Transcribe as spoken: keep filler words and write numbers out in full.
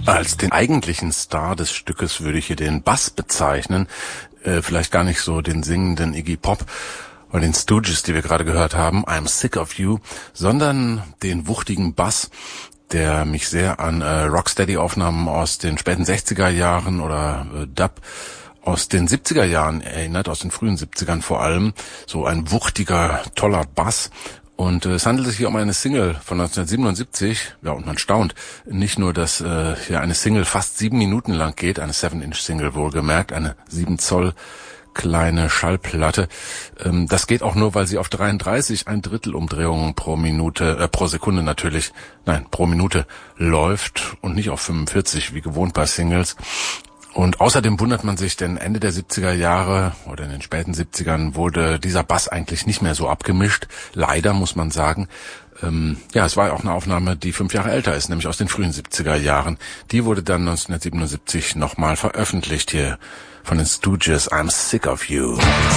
Als den eigentlichen Star des Stückes würde ich hier den Bass bezeichnen, äh, vielleicht gar nicht so den singenden Iggy Pop oder den Stooges, die wir gerade gehört haben, I'm Sick of You, sondern den wuchtigen Bass, der mich sehr an äh, Rocksteady-Aufnahmen aus den späten sechziger Jahren oder äh, Dub aus den siebziger Jahren erinnert, aus den frühen siebzigern vor allem. So ein wuchtiger, toller Bass. Und äh, es handelt sich hier um eine Single von neunzehnhundertsiebenundsiebzig. Ja, und man staunt nicht nur, dass äh, hier eine Single fast sieben Minuten lang geht, eine Seven-Inch-Single wohlgemerkt, eine sieben Zoll kleine Schallplatte. Ähm, das geht auch nur, weil sie auf dreiunddreißig, ein Drittel Umdrehungen pro Minute, äh, pro Sekunde natürlich, nein, pro Minute läuft und nicht auf fünfundvierzig, wie gewohnt bei Singles. Und außerdem wundert man sich, denn Ende der siebziger Jahre oder in den späten siebzigern wurde dieser Bass eigentlich nicht mehr so abgemischt. Leider, muss man sagen. Ähm, ja, es war auch eine Aufnahme, die fünf Jahre älter ist, nämlich aus den frühen siebziger Jahren. Die wurde dann neunzehnhundertsiebenundsiebzig nochmal veröffentlicht hier von den Stooges, I'm Sick of You.